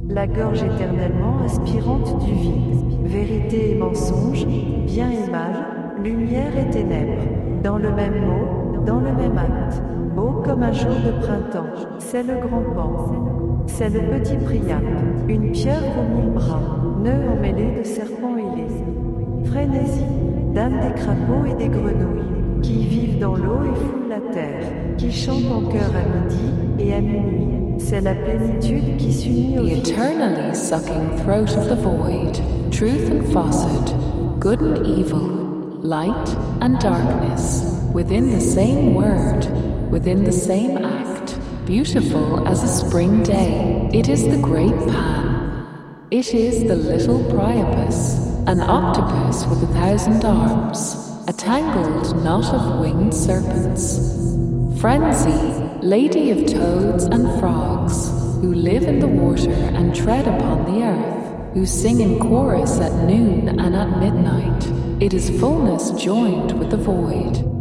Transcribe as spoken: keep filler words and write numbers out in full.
la gorge éternellement aspirante du vide. Vérité et mensonge, bien et mal, lumière et ténèbres, dans le même mot, dans le même acte. Beau comme un jour de printemps, c'est le grand pan, c'est le petit Priap, une pierre aux mille bras, nœud emmêlé de serpents ailés. Frénésie, dame des crapauds et des grenouilles, qui vivent dans l'eau et foulent la terre, qui chantent en chœur à midi et à minuit. C'est la plénitude qui s'unit au The vide. eternally sucking throat of the void, truth and falsehood, good and evil, light and darkness, within the same word, within the same act, beautiful as a spring day. It is the great Pan. It is the little Priapus, an octopus with a thousand arms, a tangled knot of winged serpents. Frenzy, lady of toads and frogs, who live in the water and tread upon the earth, who sing in chorus at noon and at midnight. It is fullness joined with the void.